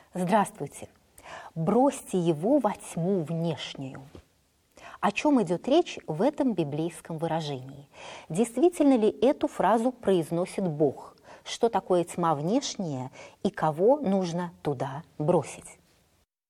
Здравствуйте. Бросьте его во тьму внешнюю. О чем идет речь в этом библейском выражении? Действительно ли эту фразу произносит Бог? Что такое тьма внешняя и кого нужно туда бросить?